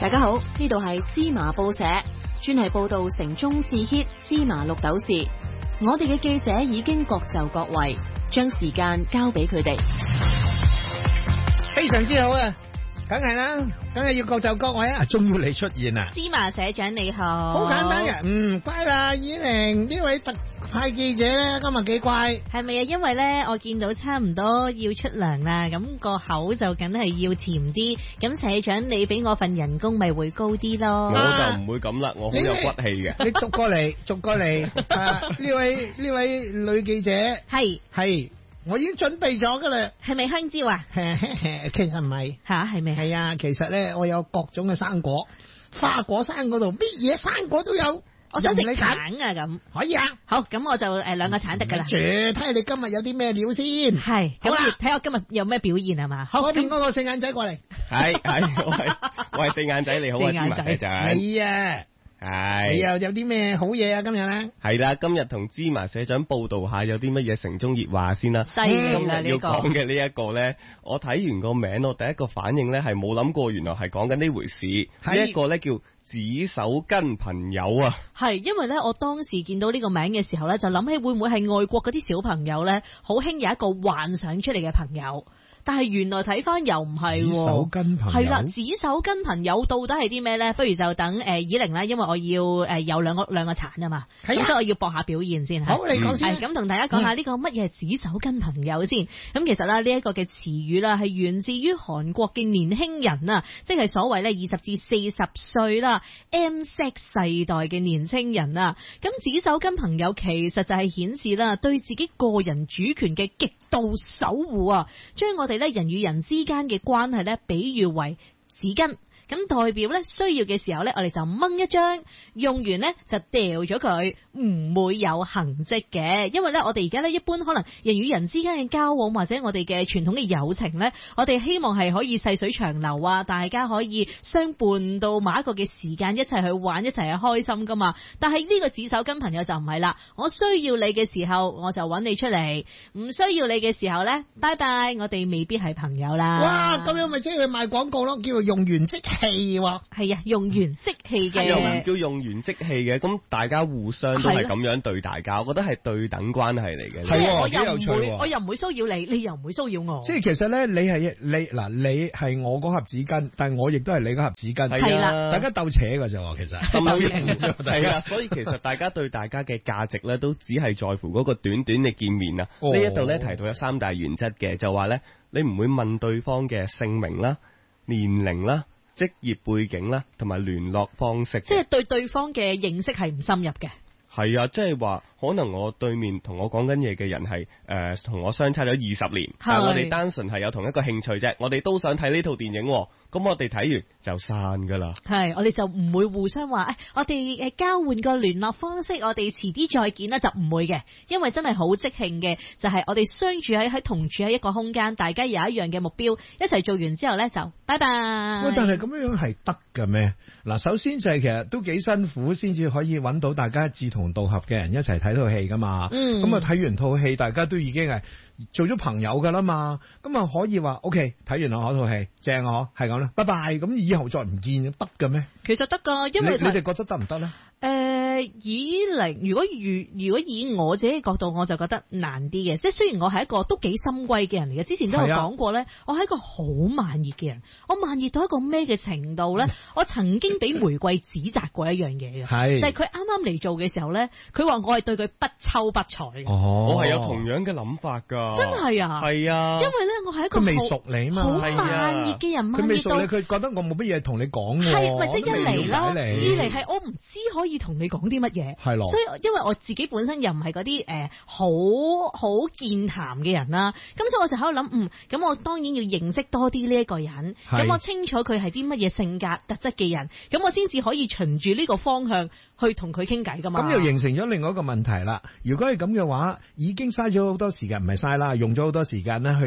大家好，呢度係芝麻報社，專係報道城中至 hit 芝麻綠豆事。我哋嘅記者已經各就各位，將時間交俾佢哋。 非常之好啊！梗係啦，梗係要各就各位啊！終於你出現啦！ 芝麻社長你好， 好簡單嘅，乖啦，以玲呢位特派記者咧，今日幾乖， 係咪啊？因為咧，我見到差唔多要出糧啦，咁個口就梗係要甜啲，咁社長你俾我份人工咪會高啲咯？ 我就唔會咁啦，我好有骨氣嘅。 你逐過嚟，呢位女記者係。我已經準備咗噶啦， 係咪香蕉啊？ 其實唔係吓，係咪？ 係啊，其實咧我有各種嘅生果，花果山嗰度乜嘢生果都有。 我想食橙啊，咁可以啊。好， 咁我就兩個橙得噶啦。 睇下你今日有啲咩料先。 係，咁睇我今日有咩表現係嘛？ 好，嗰邊嗰個四眼仔過嚟。 係，我係四眼仔，你好啊，芝麻社長。 係啊。你又有啲咩好嘢啊？今日咧係啦，今日同芝麻社長報道下有啲乜嘢城中熱話先啦。 犀利啦！ 今日要講嘅呢一個咧，我睇完個名，我第一個反應咧係冇諗過，原來係講緊呢回事。呢一個咧叫指手跟朋友啊。 係，因為咧我當時見到呢個名嘅時候咧，就諗起會唔會係外國嗰啲小朋友咧，好興有一個幻想出嚟嘅朋友。但係原來睇翻又唔係， 指手跟朋友係啦，指手跟朋友到底係啲咩咧？不如就等以玲啦，因為我要有兩個橙啊嘛，咁所以我要搏下表現先。 好，你講先。 咁同大家講下呢個乜嘢係指手跟朋友先。咁其實啦，呢一個嘅詞語啦，係源自於韓國嘅年輕人啊，即係所謂咧20至40歲啦 ，MZ 世代嘅年輕人啊。咁指手跟朋友其實就係顯示啦，對自己個人主權嘅極度守護啊，將我哋咧人與人之間嘅關係咧，比喻為紙巾。咁代表咧需要嘅時候咧，我哋就掹一張，用完咧就掉咗佢，唔會有痕跡嘅。因為咧我哋而家咧一般可能人與人之間嘅交往或者我哋嘅傳統嘅友情咧，我哋希望係可以細水長流啊，大家可以相伴到某一個嘅時間，一齊去玩，一齊去開心噶嘛。但係呢個指手跟朋友就唔係啦，我需要你嘅時候我就揾你出嚟，唔需要你嘅時候咧，拜拜，我哋未必係朋友啦。 哇，咁樣咪即係佢賣廣告咯，叫做用完即棄。係啊，用完即棄嘅， 又唔叫用完即棄嘅，咁大家互相都係咁樣對大家，我覺得係對等關係嚟嘅。 係， 我又唔會騷擾你，你又唔會騷擾我。 即係其實咧，你係我嗰盒紙巾，但係我亦都係你嗰盒紙巾。 係啦， 大家鬥扯噶啫，其實。 係啊，所以其實大家對大家嘅價值咧，都只係在乎嗰個短短嘅見面啊。呢一度咧提到有3大原則嘅，就話咧你唔會問對方嘅姓名啦、年齡啦、職業背景啦，同埋聯絡方式， 即係對對方嘅認識係唔深入嘅。 係啊，即係話可能我對面同我講緊嘢嘅人係同我相差咗20年，但係我哋單純係有同一個興趣啫，我哋都想睇呢套電影，咁我哋睇完就散噶啦。係， 我哋就唔會互相話我哋交換個聯絡方式，我哋遲啲再見啦，就唔會嘅，因為真係好即興嘅，就係我哋相處喺同處喺一個空間，大家有一樣嘅目標，一齊做完之後咧就拜拜。 喂，但係咁樣係得嘅咩？嗱，首先就係其實都幾辛苦先至可以揾到大家志同道合嘅人一齊睇套戲噶嘛。咁啊睇完套戲，大家都已經係做咗朋友噶啦嘛。咁啊可以話 OK， 睇完我套戲正我係咁啦，拜拜。咁以後再唔見得嘅咩？ 其實得噶，因為你哋覺得得唔得咧？ 以嚟如果以我自己角度，我就覺得難啲嘅。即係雖然我係一個都幾深閨嘅人嚟嘅，之前都有講過咧，我係一個好慢熱嘅人。我慢熱到一個咩嘅程度咧？我曾經俾玫瑰指責過一樣嘢嘅，就係佢啱啱嚟做嘅時候咧，佢話我係對佢不瞅不睬嘅。 我係有同樣嘅諗法㗎。 真係啊？係啊。因為咧，我係一個佢未熟你嘛， 好慢熱嘅人， 佢未熟你，佢覺得我冇乜嘢同你講喎。 係咪即係一嚟啦？二嚟係我唔知可以同你講啲乜嘢。係咯。所以因為我自己本身又唔係嗰啲好健談嘅人啦，咁所以我就喺度諗，咁我當然要認識多啲呢一個人，咁我清楚佢係啲乜嘢性格特質嘅人，咁我先至可以循住呢個方向去同佢傾偈噶嘛。咁又形成咗另外一個問題啦。如果係咁嘅話，已經嘥咗好多時間，唔係嘥啦，用咗好多時間咧去了解咗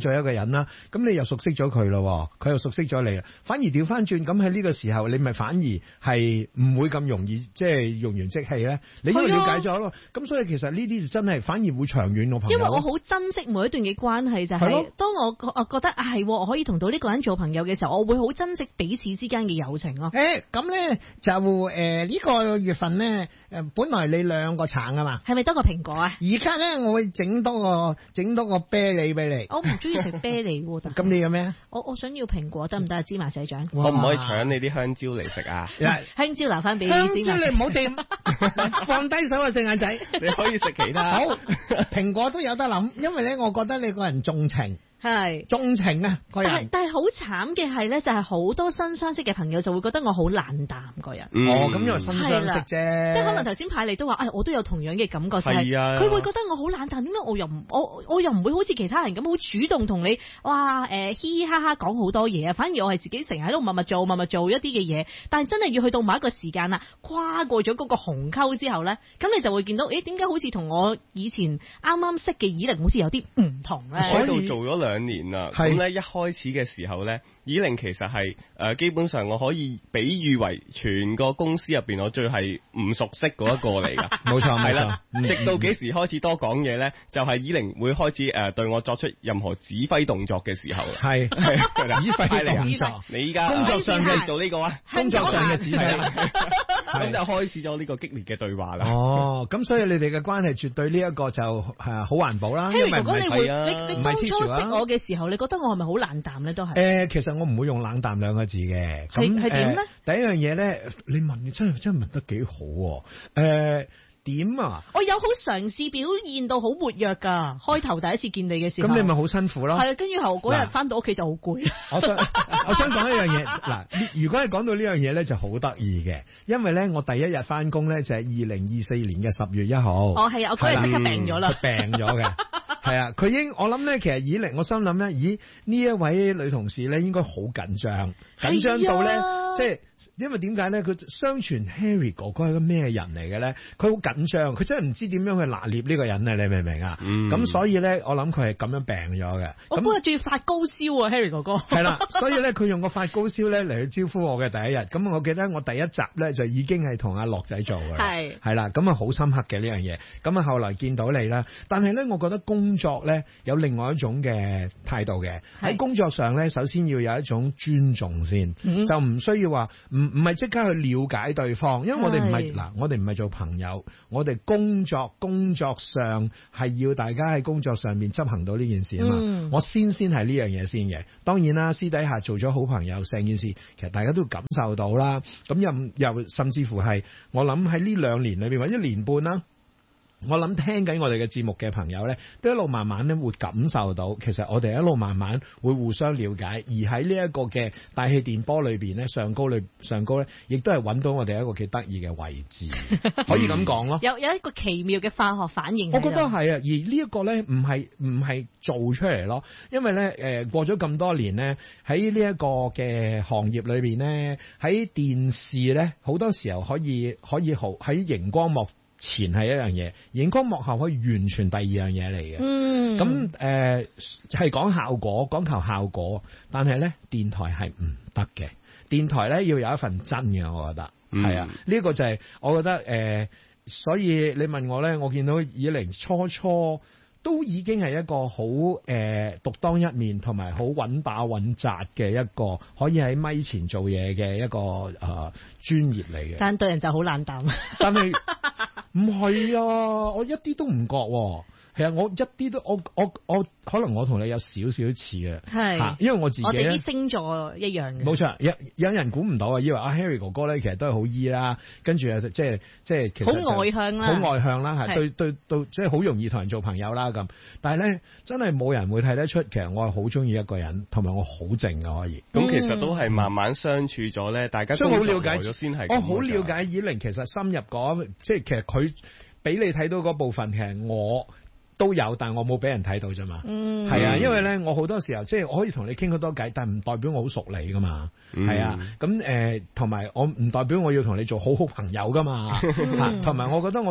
咗一個人啦，咁你又熟悉咗佢咯，佢又熟悉咗你，反而調翻轉，咁喺呢個時候你咪反而係唔會咁容易即係用完即棄咧。你因為了解咗咯，咁所以其實呢啲真係反而會長遠個朋友。 因為我好珍惜每一段嘅關係，就係當我覺得係我可以同到呢個人做朋友嘅時候，我會好珍惜彼此之間嘅友情咯。 咁咧就呢個月份咧本來你2個橙啊嘛， 係咪多個蘋果啊？ 而家咧我會整多個啤梨俾你。 我唔中意食啤梨喎。 咁你有咩？ 我想要蘋果得唔得啊？芝麻社長， 可唔可以搶你啲香蕉嚟食啊？ 香蕉留翻俾香芝麻。 蕉你唔好掂，放低手啊，四眼仔。 你可以食其他。 好，蘋果都有得諗，因為咧，我覺得你個人重情。 係鍾情啊，個人。 但係好慘嘅係咧，就係好多新相識嘅朋友就會覺得我好冷淡個人。 咁因為新相識啫， 即係可能頭先派你都話，我都有同樣嘅感覺，就係佢會覺得我好冷淡，點解我又唔會好似其他人咁好主動同你嘻嘻哈哈講好多嘢啊？反而我係自己成日喺度默默做一啲嘅嘢，但係真係要去到某一個時間啦，跨過咗嗰個鴻溝之後咧，咁你就會見到，點解好似同我以前啱啱識嘅以玲好似有啲唔同咧？ 喺度做咗2年啦，咁咧一開始嘅時候咧，以玲其實係基本上我可以比喻為全個公司入邊我最係唔熟悉嗰一個嚟㗎。 冇錯， 係啦。直到幾時開始多講嘢咧，就係以玲會開始對我作出任何指揮動作嘅時候。 係指揮動作。 你依家工作上嘅做呢個啊？ 工作上嘅指揮。 咁就開始咗呢個激烈嘅對話啦。 咁所以你哋嘅關係絕對呢一個就係好環保啦。因為唔係你當初識我嘅時候，你覺得我係咪好冷淡咧？都係其實我唔會用冷淡2個字嘅。 係點咧？ 第一樣嘢咧，你問真係問得幾好。點啊？ 我有好嘗試表現到好活躍㗎。開頭第一次見你嘅時候， 咁你咪好辛苦咯。 係啊，跟住後嗰日翻到屋企就好攰。 我想講一樣嘢。嗱，如果係講到呢樣嘢咧，就好得意嘅，因為咧我第一日翻工咧就係2024年嘅10月1號。 係啊，我嗰日即刻病咗啦。 病咗嘅。係啊，佢我諗咧，其實以玲，我心諗咧，呢一位女同事咧應該好緊張到咧，即係因為點解咧？佢相傳 Harry 哥哥係個咩人嚟嘅咧？佢好緊張，佢真係唔知點樣去拿捏呢個人啊！你明唔明啊？咁所以咧，我諗佢係咁樣病咗嘅。 我嗰日仲要發高燒啊 ，Harry 哥哥。係啦，所以咧，佢用個發高燒咧嚟去招呼我嘅第一日。咁我記得我第一集咧就已經係同阿樂仔做嘅。係啦，咁啊好深刻嘅呢樣嘢。咁啊後來見到你啦，但係咧，我覺得工作咧有另外一種嘅態度嘅。喺工作上咧，首先要有一種尊重先，就唔需要話唔係即刻去了解對方，因為我哋唔係嗱，我哋唔係做朋友，我哋工作上係要大家喺工作上面執行到呢件事啊嘛。我先係呢樣嘢先嘅。當然啦，私底下做咗好朋友，成件事其實大家都感受到啦。咁又甚至乎係我諗喺呢2年裏邊或者1年半啦。我諗聽緊我哋嘅節目嘅朋友咧，都一路慢慢咧會感受到，其實我哋一路慢慢會互相了解，而喺呢一個嘅大氣電波裏邊咧，上高咧，亦都係揾到我哋一個幾得意嘅位置，可以咁講咯。有一個奇妙嘅化學反應。我覺得係啊，而呢一個咧唔係做出嚟咯，因為咧過咗咁多年咧，喺呢一個嘅行業裏邊咧，喺電視咧好多時候可以好喺熒光幕前係一樣嘢，熒光幕後可以完全第二樣嘢嚟嘅。咁係講效果，講求效果，但係咧電台係唔得嘅。電台咧要有一份真嘅，我覺得係啊。呢個就係我覺得所以你問我咧，我見到以玲初都已經係一個好獨當一面，同埋好穩打穩紮嘅一個可以喺咪前做嘢嘅一個專業嚟嘅。但對人就好冷淡。但係唔係啊，我一啲都唔覺喎。其實我一啲都我可能我同你有少少似嘅，係，因為我自己我哋啲星座一樣嘅。冇錯，有人估唔到啊，以為阿 Harry 哥哥咧其實都係好醫啦，跟住即係其實好外向啦，好外向啦，係對即係好容易同人做朋友啦咁。但係咧真係冇人會睇得出，其實我係好中意一個人，同埋我好靜嘅可以。咁其實都係慢慢相處咗咧，大家都好了解咗先係。我好了解以玲，其實深入嗰即係其實佢俾你睇到嗰部分，其實我都有，但我冇俾人睇到啫嘛。係啊，因為咧，我好多時候即係我可以同你傾好多偈，但唔代表我好熟你噶嘛。係啊，咁同埋我唔代表我要同你做好朋友噶嘛。同埋我覺得我未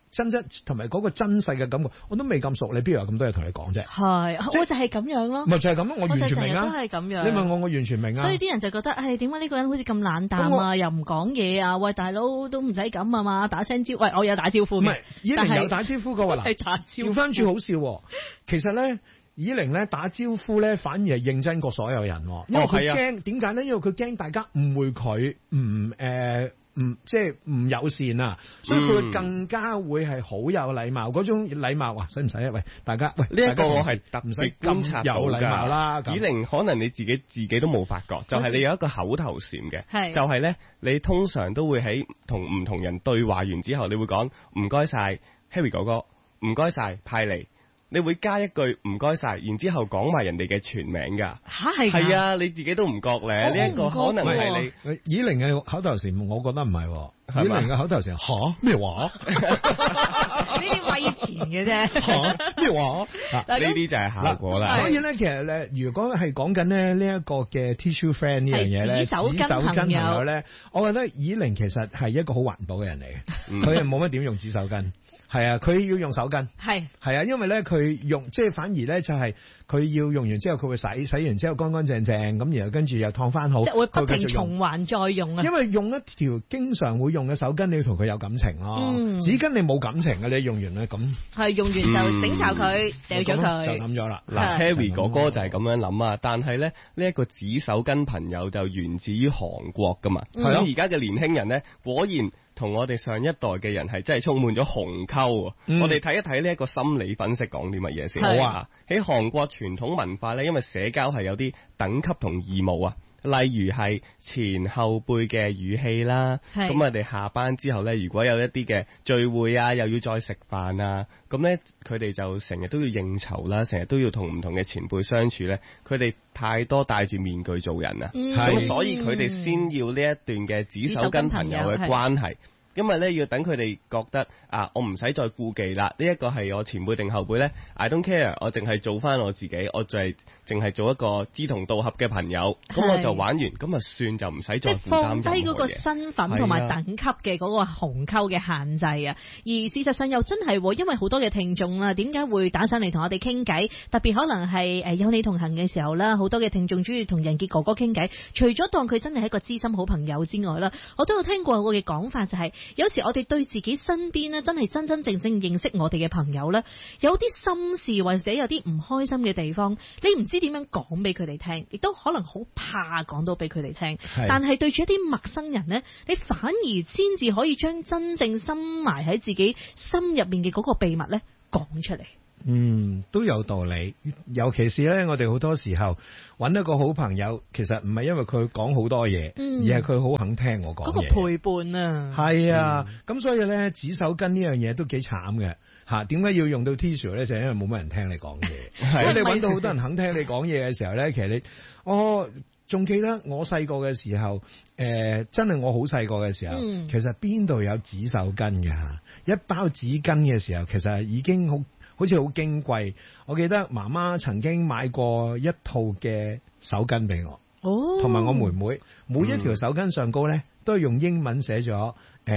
真質同埋嗰個真實嘅感覺，我都未咁熟，你邊有咁多嘢同你講啫？ 係，我就係咁樣咯。 咪就係咁咯，我完全明啊。 都係咁樣。 你問我完全明啊。 所以啲人就覺得，點解呢個人好似咁冷淡啊，又唔講嘢啊？喂，大佬都唔使咁啊嘛，打聲招呼。喂，我有打招呼嘅。 唔係，以玲有打招呼嘅喎嗱。調翻轉好笑喎，其實咧。以玲咧打招呼咧，反而係認真過所有人，因為佢驚點解咧？因為佢驚大家誤會佢，即係唔友善啊，所以佢會更加會係好有禮貌嗰種禮貌啊！使唔使啊？喂，大家喂， 呢一個我係特別觀察到有禮貌啦。 以玲可能你自己都冇發覺，就係你有一個口頭禪嘅，就係咧你通常都會喺同唔同人對話完之後，你會講唔該晒 Harry 哥哥，唔該晒派利。你會加一句唔該晒，然之後講埋人哋嘅全名㗎。係啊，你自己都唔覺咧。呢一個可能係你以玲嘅口頭禪，我覺得唔係。以玲嘅口頭禪吓咩話？ 呢啲威前嘅啫。 吓咩話？ 呢啲就係效果啦。 所以咧，其實咧，如果係講緊咧呢一個嘅 tissue friend 呢樣嘢咧， 指手巾朋友咧，我覺得以玲其實係一個好環保嘅人嚟嘅。佢係冇乜點用指手巾。係啊，佢要用手巾。係啊，因為咧佢用即係反而咧就係佢要用完之後佢會洗完之後乾乾淨淨咁，然後跟住又燙翻好， 即係會不停重還再用啊。 因為用一條經常會用嘅手巾，你要同佢有感情咯。紙巾你冇感情嘅，你用完咧咁係用完就整巢佢掉咗佢就諗咗啦。 嗱 ，Harry 哥哥就係咁樣諗啊，但係咧呢一個紙手巾朋友就源自於韓國噶嘛。咁而家嘅年輕人咧，果然同我哋上一代嘅人係真係充滿咗鴻溝。我哋睇一睇呢一個心理分析講啲乜嘢先。好啊，喺韓國傳統文化咧，因為社交係有啲等級同義務啊。例如係前後輩嘅語氣啦，咁我哋下班之後呢，如果有一啲嘅聚會啊，又要再食飯啊，咁呢，佢哋就成日都要應酬啦，成日都要同唔同嘅前輩相處呢，佢哋太多戴住面具做人啊，咁所以佢哋先要呢一段嘅紙手巾朋友嘅關係。因為咧要等佢哋覺得我唔使再顧忌啦，呢一個係我前輩定後輩咧 ，I don't care， 我淨係做翻我自己，我就係淨係做一個志同道合嘅朋友，咁我就玩完，咁啊算就唔使再負擔任何嘢。放低嗰個身份同埋等級嘅嗰個鴻溝嘅限制啊，而事實上又真係，因為好多嘅聽眾啦，點解會打上嚟同我哋傾偈？特別可能係有你同行嘅時候啦，好多嘅聽眾中意同仁傑哥哥傾偈，除咗當佢真係一個知心好朋友之外啦，我都有聽過我嘅講法就係。有時我哋對自己身邊咧，真係真真正正認識我哋嘅朋友咧，有啲心事或者有啲唔開心嘅地方，你唔知點樣講俾佢哋聽，亦都可能好怕講到俾佢哋聽。但係對住一啲陌生人咧，你反而先至可以將真正深埋喺自己心入面嘅嗰個秘密咧講出嚟。 都有道理，尤其是咧，我哋好多時候揾一個好朋友，其實唔係因為佢講好多嘢，而係佢好肯聽我講嘢。嗰個陪伴啊， 係啊，咁所以咧，紙手巾呢樣嘢都幾慘嘅吓。點解要用到 tissue 咧？就係因為冇乜人聽你講嘢。所以你揾到好多人肯聽你講嘢嘅時候咧，其實我仲記得我細個嘅時候，真係我好細個嘅時候，其實邊度有紙手巾嘅吓？一包紙巾嘅時候，其實已經好似好矜貴，我記得媽媽曾經買過一套嘅手巾俾我，同埋我妹妹，每一條手巾上高咧都係用英文寫咗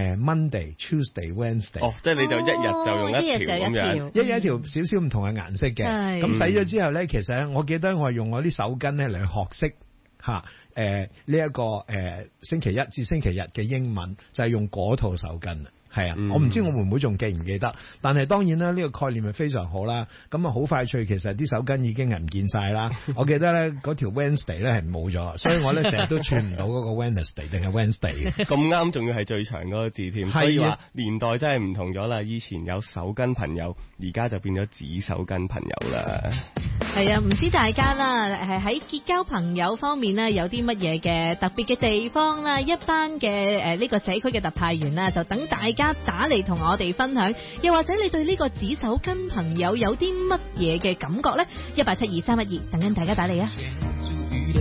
Monday、Tuesday、Wednesday。 即係你就一日就用一條咁樣， 一日一條少少唔同嘅顏色嘅。咁洗咗之後咧，其實我記得我係用我啲手巾咧嚟學識嚇呢一個星期一至星期日嘅英文，就係用嗰套手巾。係啊，我唔知我妹妹仲記唔記得，但係當然啦，呢個概念係非常好啦。咁啊好快脆，其實啲手巾已經係唔見晒啦。我記得咧嗰條 Wednesday 咧係冇咗，所以我咧成日都串唔到嗰個 Wednesday 定係 Wednesday 嘅。 咁啱，仲要係最長嗰個字添。所以話年代真係唔同咗啦。以前有手巾朋友，而家就變咗紙手巾朋友啦。 係啊，唔知大家啦，喺結交朋友方面呢，有啲乜嘢嘅特別嘅地方啦？一班嘅呢個社區嘅特派員啦，就等大家打嚟同我哋分享。又或者你對呢個紙手巾朋友有啲乜嘢嘅感覺呢？1872312，等緊大家打嚟啊！